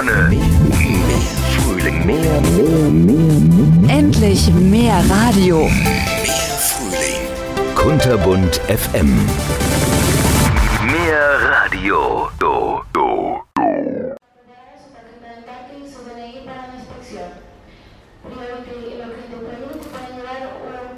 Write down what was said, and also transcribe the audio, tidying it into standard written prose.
Sonne. Mehr Frühling. Mehr. Endlich mehr Radio. Mehr Frühling. Kunterbunt FM. Mehr Radio.